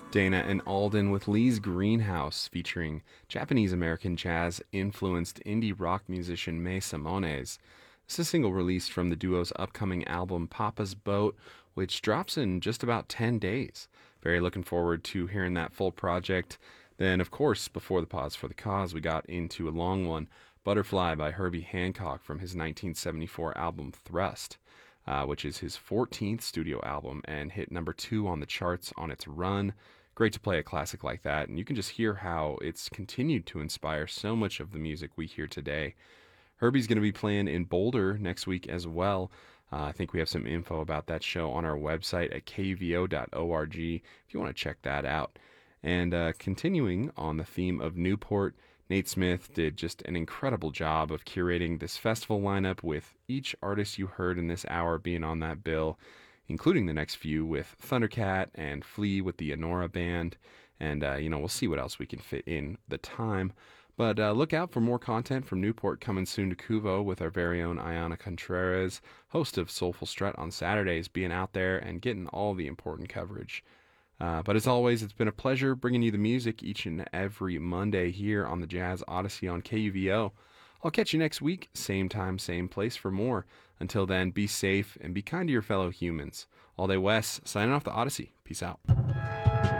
Dana and Alden with Lee's Greenhouse, featuring Japanese-American jazz-influenced indie rock musician May Simones. This is a single released from the duo's upcoming album Papa's Boat, which drops in just about 10 days. Very looking forward to hearing that full project. Then, of course, before the pause for the cause, we got into a long one, Butterfly by Herbie Hancock from his 1974 album Thrust, which is his 14th studio album and hit number 2 on the charts on its run. Great to play a classic like that, and you can just hear how it's continued to inspire so much of the music we hear today. Herbie's going to be playing in Boulder next week as well. I think we have some info about that show on our website at kvo.org if you want to check that out. And continuing on the theme of Newport, Nate Smith did just an incredible job of curating this festival lineup, with each artist you heard in this hour being on that bill, including the next few with Thundercat and Flea with the Honora Band. And, we'll see what else we can fit in the time. But look out for more content from Newport coming soon to Kuvo with our very own Ayana Contreras, host of Soulful Strut on Saturdays, being out there and getting all the important coverage. But as always, it's been a pleasure bringing you the music each and every Monday here on the Jazz Odyssey on KUVO. I'll catch you next week, same time, same place for more. Until then, be safe and be kind to your fellow humans. All Day Wes, signing off the Odyssey. Peace out.